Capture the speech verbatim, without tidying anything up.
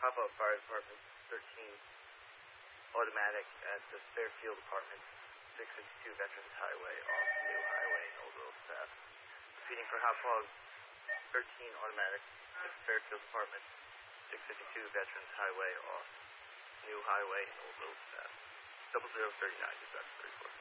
pop-up fire department thirteen automatic at the Fairfield Apartments, six fifty-two Veterans Highway off New Highway in Old Millstaff. Repeating for hot fog thirteen automatic at Fairfield Apartments, six fifty-two Veterans Highway off New Highway in Old Millstaff. Double zero thirty-nine, dispatch thirty-four.